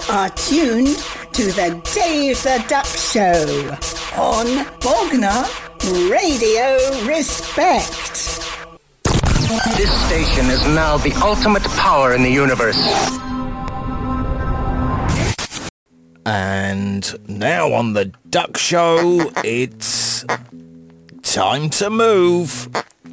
are tuned to the Dave the Duck Show on Bognor Radio Respect. This station is now the ultimate power in the universe. And now on the Duck Show, it's time to move.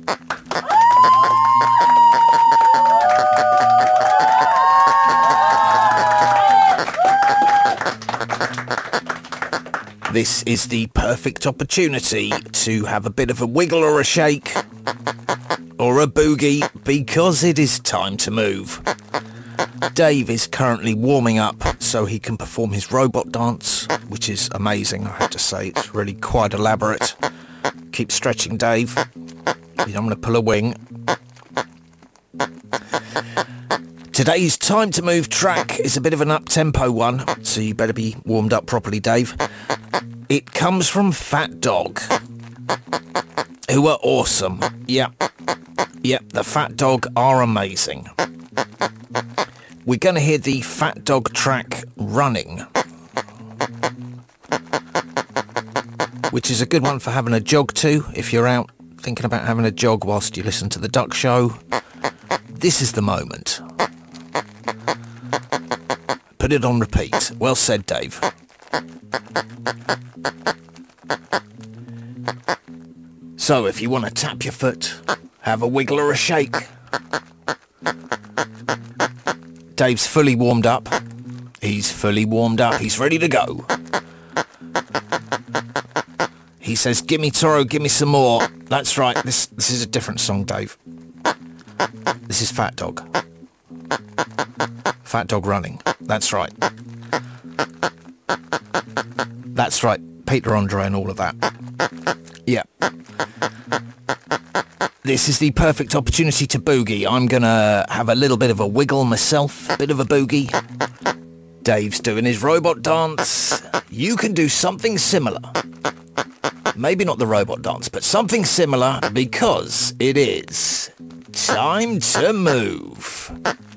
This is the perfect opportunity to have a bit of a wiggle or a shake or a boogie because it is time to move. Dave is currently warming up so he can perform his robot dance, which is amazing, I have to say. It's really quite elaborate. Keep stretching, Dave. I'm going to pull a wing. Today's Time to Move track is a bit of an up-tempo one, so you better be warmed up properly, Dave. It comes from Fat Dog, who are awesome. Yep, the Fat Dog are amazing. We're going to hear the Fat Dog track Running, which is a good one for having a jog to. If you're out thinking about having a jog whilst you listen to the Duck Show, this is the moment. Put it on repeat. Well said, Dave. So if you want to tap your foot, have a wiggle or a shake. Dave's fully warmed up. He's fully warmed up. He's ready to go. He says, "Gimme Toro, gimme some more." That's right. This is a different song, Dave. This is Fat Dog. Fat Dog Running. That's right. That's right. Peter Andre and all of that. Yeah. This is the perfect opportunity to boogie. I'm going to have a little bit of a wiggle myself, a bit of a boogie. Dave's doing his robot dance. You can do something similar. Maybe not the robot dance, but something similar because it is time to move.